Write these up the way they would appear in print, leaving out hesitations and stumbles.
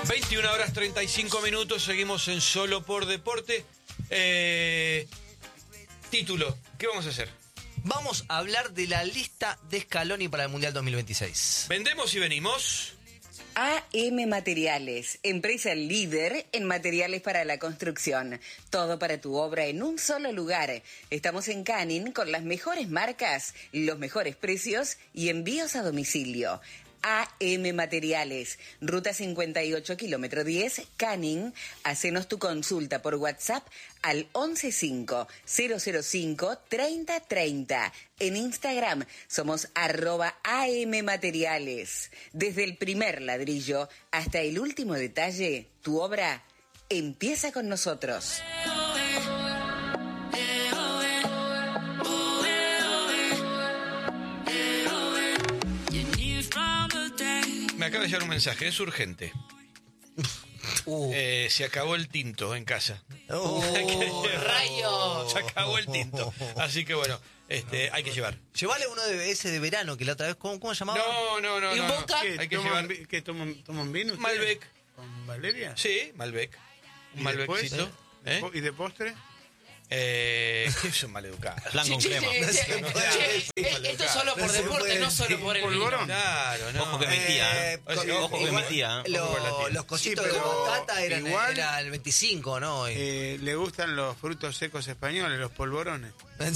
21:35, seguimos en Solo por Deporte. Título, ¿qué vamos a hacer? Vamos a hablar de la lista de Scaloni para el Mundial 2026. ¿Vendemos y venimos? AM Materiales, empresa líder en materiales para la construcción. Todo para tu obra en un solo lugar. Estamos en Canning con las mejores marcas, los mejores precios y envíos a domicilio. AM Materiales, Ruta 58, kilómetro 10, Canning. Hacenos tu consulta por WhatsApp al 115-005-3030. En Instagram somos @AM Materiales. Desde el primer ladrillo hasta el último detalle, tu obra empieza con nosotros. Me acaba de llegar un mensaje, es urgente. Se acabó el tinto en casa. ¡Rayos! Se acabó el tinto. Así que bueno, hay que llevar. Llévale uno de ese de verano que la otra vez, ¿cómo se llamaba? No. ¿Y un vodka? Hay que llevar. ¿Qué toman vino? Malbec. ¿Con Valeria? Sí, Malbec. Un ¿Y Malbecito. después? ¿Y de postre? Son maleducados. Plan con crema. Esto es solo por deporte, no solo por el vino. Claro, no. Ojo que mi tía, Ojo que mi tía. Los cositos Sí, de pero batata igual, era el 25, ¿no? Le gustan los frutos secos españoles, los polvorones.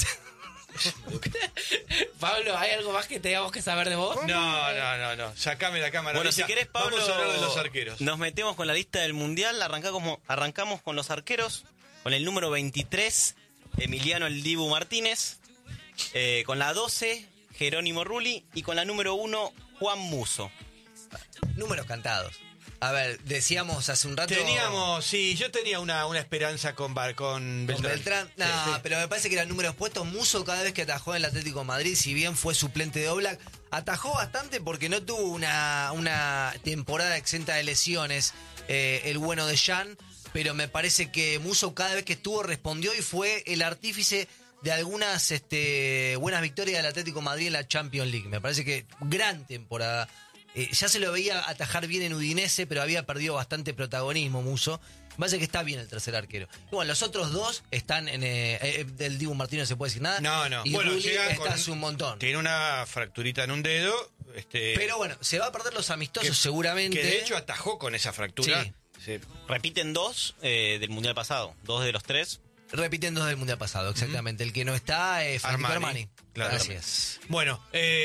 Pablo, ¿hay algo más que tengamos que saber de vos? No. Sacame la cámara. Bueno, si querés, Pablo, vamos a hablar de los arqueros. Nos metemos con la lista del Mundial. Arrancamos con los arqueros. Con el número 23, Emiliano el Dibu Martínez. Con la 12, Jerónimo Rulli. Y con la número 1, Juan Musso. Números cantados. A ver, decíamos hace un rato... Yo tenía una esperanza con Beltrán. No, pero me parece que eran números puestos. Musso cada vez que atajó en el Atlético de Madrid, si bien fue suplente de Oblak, atajó bastante porque no tuvo una temporada exenta de lesiones, el bueno de Jan, pero me parece que Musso cada vez que estuvo respondió y fue el artífice de algunas buenas victorias del Atlético de Madrid en la Champions League. Me parece que gran temporada. Ya se lo veía atajar bien en Udinese, pero había perdido bastante protagonismo Musso. Me parece que está bien el tercer arquero. Y bueno, los otros dos están en... del Dibu Martínez no se puede decir nada. No. Y bueno, Rulli está hace un montón. Tiene una fracturita en un dedo. Pero bueno, se va a perder los amistosos seguramente. Que de hecho atajó con esa fractura. Sí. Repiten 2 del Mundial pasado. 2 de los 3. Repiten 2 del Mundial pasado, exactamente. El que no está es Francisco Armani. Claro. Gracias. Bueno,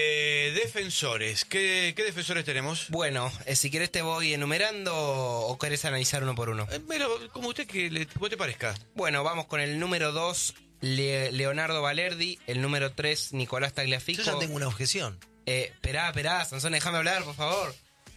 defensores. ¿Qué defensores tenemos? Bueno, si querés te voy enumerando o querés analizar uno por uno. Pero como usted vos te parezca. Bueno, vamos con el número 2, Leonardo Valerdi. El número 3, Nicolás Tagliafico. Yo ya tengo una objeción. Esperá, Sansón, déjame hablar, por favor.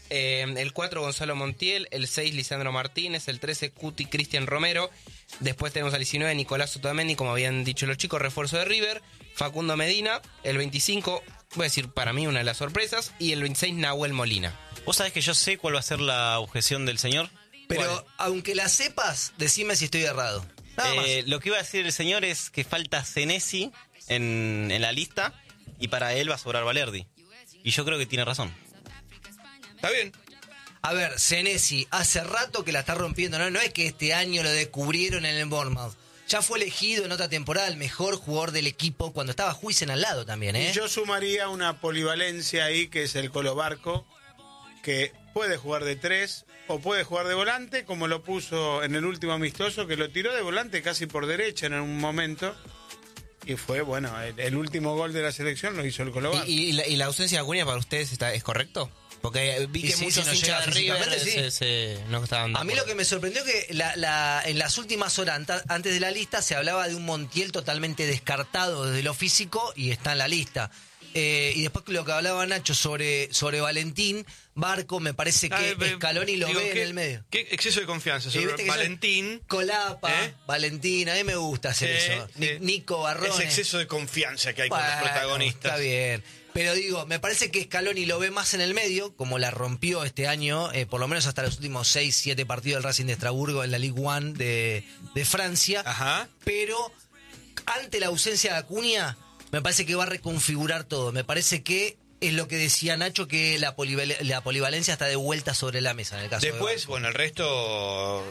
El 4, Gonzalo Montiel. El 6, Lisandro Martínez. El 13, Cuti Cristian Romero. Después tenemos al 19, Nicolás Otamendi, como habían dicho los chicos, refuerzo de River. Facundo Medina. El 25, voy a decir para mí una de las sorpresas. Y el 26, Nahuel Molina. ¿Vos sabés que yo sé cuál va a ser la objeción del señor? Pero aunque la sepas, decime si estoy errado. Nada más. Lo que iba a decir el señor es que falta Senesi en la lista. Y para él va a sobrar Valerdi. Y yo creo que tiene razón. Está bien. A ver, Senesi, hace rato que la está rompiendo, ¿no? No es que este año lo descubrieron en el Bournemouth. Ya fue elegido en otra temporada el mejor jugador del equipo cuando estaba Huijsen al lado también, ¿eh? Y yo sumaría una polivalencia ahí, que es el Colo Barco, que puede jugar de 3 o puede jugar de volante, como lo puso en el último amistoso, que lo tiró de volante casi por derecha en un momento. Y fue, bueno, el último gol de la selección lo hizo el Colo Barco. ¿Y la ausencia de Acuña para ustedes es correcto? Porque vi que sí, muchos si no hinchas de llega River físicamente, no estaban de A mí lo acuerdo. que me sorprendió que en las últimas horas, antes de la lista, se hablaba de un Montiel totalmente descartado desde lo físico y está en la lista. Y después lo que hablaba Nacho sobre Valentín Barco, me parece que Scaloni lo ve en el medio. Qué exceso de confianza sobre Valentín. Colapa, Valentín, a mí me gusta hacer eso. Nico Barrone. Ese exceso de confianza que hay con los protagonistas. Está bien. Pero digo, me parece que Scaloni lo ve más en el medio, como la rompió este año, por lo menos hasta los últimos 6-7 partidos del Racing de Estrasburgo en la Ligue 1 de Francia. Ajá. Pero ante la ausencia de Acuña, me parece que va a reconfigurar todo. Me parece que es lo que decía Nacho, que la polivalencia está de vuelta sobre la mesa en el caso Después, de bueno, el resto,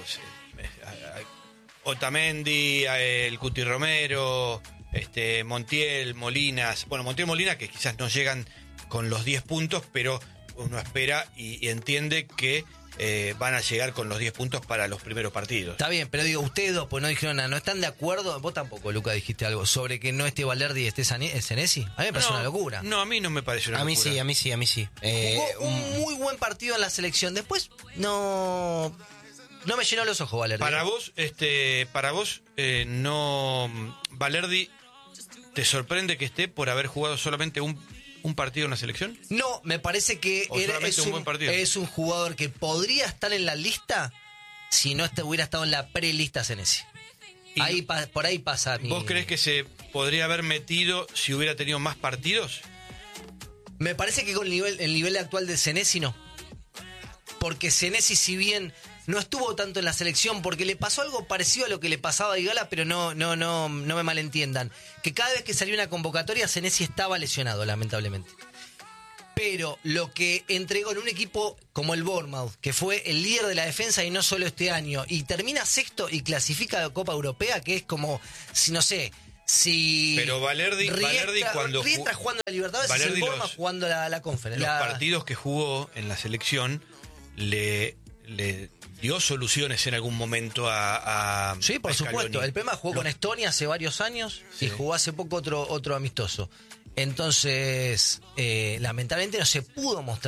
Otamendi, el Cuti Romero, Montiel, Molinas. Bueno, Montiel, Molinas, que quizás no llegan con los 10 puntos, pero uno espera y entiende que van a llegar con los 10 puntos para los primeros partidos. Está bien, pero digo, ustedes dos, pues no dijeron nada, ¿no están de acuerdo? Vos tampoco, Luca, dijiste algo sobre que no esté Valerde y esté Senesi. A mí me parece una locura. No, a mí no me parece una locura. A mí sí. Jugó un muy buen partido en la selección. Después no me llenó los ojos, Valerde. Para vos, no, Valerdi, ¿te sorprende que esté por haber jugado solamente un partido en la selección? No, me parece que es un jugador que podría estar en la lista si no hubiera estado en la prelista Senesi. Por ahí pasa. ¿Vos crees que se podría haber metido si hubiera tenido más partidos? Me parece que con el nivel actual de Senesi no. Porque Senesi, si bien no estuvo tanto en la selección, porque le pasó algo parecido a lo que le pasaba a Dybala, pero no me malentiendan. Que cada vez que salió una convocatoria, Senesi estaba lesionado, lamentablemente. Pero lo que entregó en un equipo como el Bournemouth, que fue el líder de la defensa y no solo este año, y termina sexto y clasifica a la Copa Europea, que es como, si pero Valerdi cuando Riestra jugando a la Libertadores, es el Bournemouth jugando la Conference. Los partidos que jugó en la selección le dio soluciones en algún momento a sí, por Scaloni. supuesto. El Pema jugó con Estonia hace varios años y jugó hace poco otro amistoso. Entonces, lamentablemente no se pudo mostrar